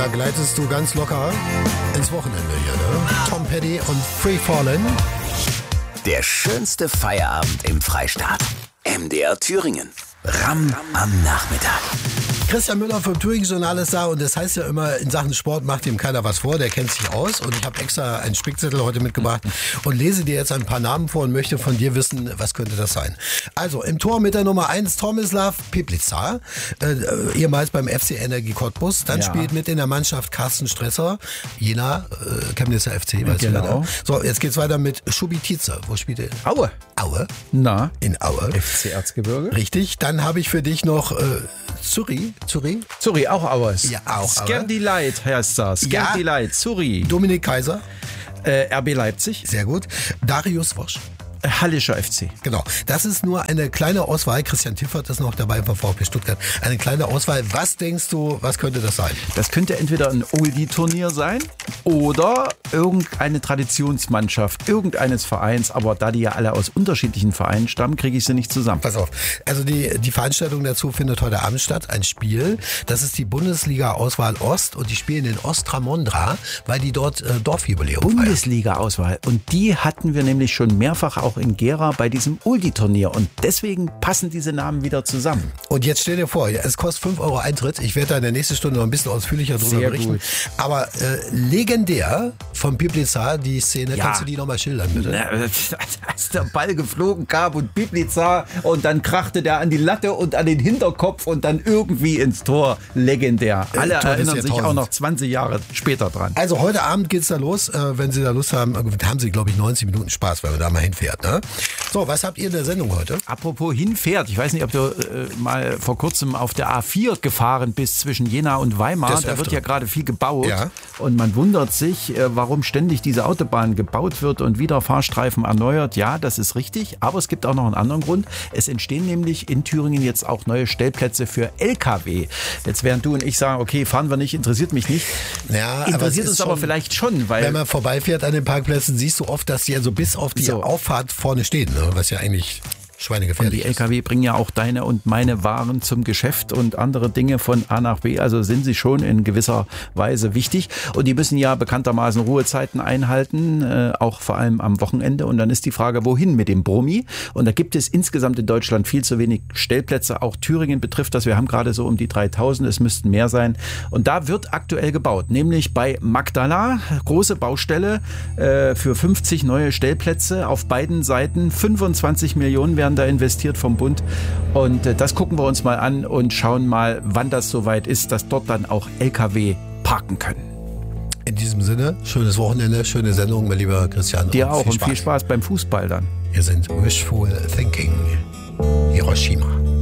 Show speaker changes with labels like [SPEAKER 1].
[SPEAKER 1] da gleitest du ganz locker ins Wochenende hier, ne? Tom Petty und Free Fallin'.
[SPEAKER 2] Der schönste Feierabend im Freistaat. MDR Thüringen. Ram am Nachmittag.
[SPEAKER 1] Christian Müller vom Thüringen-Journal ist da und das heißt ja immer, in Sachen Sport macht ihm keiner was vor, der kennt sich aus und ich habe extra einen Spickzettel heute mitgebracht und lese dir jetzt ein paar Namen vor und möchte von dir wissen, was könnte das sein. Also im Tor mit der Nummer 1 Tomislav Piplica, ehemals beim FC Energie Cottbus, dann spielt mit in der Mannschaft Carsten Stresser, Jena, Chemnitzer FC, weißt du, ne? So, jetzt geht's weiter mit Schubitice, wo spielt er?
[SPEAKER 3] Aue.
[SPEAKER 1] Aue?
[SPEAKER 3] Na?
[SPEAKER 1] In Aue.
[SPEAKER 3] FC Erzgebirge.
[SPEAKER 1] Richtig, dann habe ich für dich noch Zuri,
[SPEAKER 3] auch Auers.
[SPEAKER 1] Ja, auch
[SPEAKER 3] Skerdi Light heißt das. Skerdi Light, Zuri.
[SPEAKER 1] Dominik Kaiser.
[SPEAKER 3] RB Leipzig.
[SPEAKER 1] Sehr gut. Darius Wosch.
[SPEAKER 3] Hallischer FC.
[SPEAKER 1] Genau. Das ist nur eine kleine Auswahl. Christian Tiffert ist noch dabei vom VfB Stuttgart. Eine kleine Auswahl. Was denkst du, was könnte das sein?
[SPEAKER 3] Das könnte entweder ein Oldie-Turnier sein oder irgendeine Traditionsmannschaft irgendeines Vereins. Aber da die ja alle aus unterschiedlichen Vereinen stammen, kriege ich sie nicht zusammen.
[SPEAKER 1] Pass auf. Also die Veranstaltung dazu findet heute Abend statt. Ein Spiel. Das ist die Bundesliga-Auswahl Ost. Und die spielen in Ostramondra, weil die dort Dorfjubiläum feiern.
[SPEAKER 3] Bundesliga-Auswahl. Und die hatten wir nämlich schon mehrfach auch in Gera bei diesem Uldi-Turnier. Und deswegen passen diese Namen wieder zusammen.
[SPEAKER 1] Und jetzt stell dir vor, es kostet 5 Euro Eintritt. Ich werde da in der nächsten Stunde noch ein bisschen ausführlicher drüber berichten.
[SPEAKER 3] Gut.
[SPEAKER 1] Aber legendär vom Piplica, die Szene, kannst du die nochmal schildern, bitte?
[SPEAKER 3] Als der Ball geflogen kam und Piplica und dann krachte der an die Latte und an den Hinterkopf und dann irgendwie ins Tor. Legendär. Alle erinnern sich auch noch 20 Jahre später dran.
[SPEAKER 1] Also heute Abend geht's da los. Wenn Sie da Lust haben, haben Sie, glaube ich, 90 Minuten Spaß, weil man da mal hinfährt. Ne? So, was habt ihr in der Sendung heute?
[SPEAKER 3] Apropos hinfährt, ich weiß nicht, ob du mal vor kurzem auf der A4 gefahren bist zwischen Jena und Weimar. Da wird ja gerade viel gebaut und man wundert sich, warum ständig diese Autobahn gebaut wird und wieder Fahrstreifen erneuert. Ja, das ist richtig, aber es gibt auch noch einen anderen Grund. Es entstehen nämlich in Thüringen jetzt auch neue Stellplätze für LKW. Jetzt während du und ich sagen, okay, fahren wir nicht, interessiert mich nicht.
[SPEAKER 1] Ja,
[SPEAKER 3] interessiert uns aber vielleicht schon, weil...
[SPEAKER 1] Wenn man vorbeifährt an den Parkplätzen, siehst du oft, dass die also bis auf die Auffahrt vorne stehen, ne? Was ja eigentlich schweinegefährlich
[SPEAKER 3] ist. Und die LKW bringen ja auch deine und meine Waren zum Geschäft und andere Dinge von A nach B. Also sind sie schon in gewisser Weise wichtig. Und die müssen ja bekanntermaßen Ruhezeiten einhalten, auch vor allem am Wochenende. Und dann ist die Frage, wohin mit dem Brummi? Und da gibt es insgesamt in Deutschland viel zu wenig Stellplätze. Auch Thüringen betrifft das. Wir haben gerade so um die 3000. Es müssten mehr sein. Und da wird aktuell gebaut, nämlich bei Magdala. Große Baustelle für 50 neue Stellplätze auf beiden Seiten. 25 Millionen werden da investiert vom Bund und das gucken wir uns mal an und schauen mal, wann das soweit ist, dass dort dann auch LKW parken können.
[SPEAKER 1] In diesem Sinne, schönes Wochenende, schöne Sendung, mein lieber Christian.
[SPEAKER 3] Dir auch und viel Spaß beim Fußball dann.
[SPEAKER 1] Wir sind Wishful Thinking, Hiroshima.